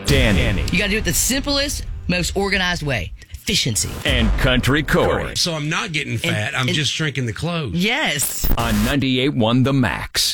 Danny. You got to do it the simplest, most organized way. Efficiency. And Country Corey. So I'm not getting fat. I'm just shrinking the clothes. Yes. On 98.1 The Max.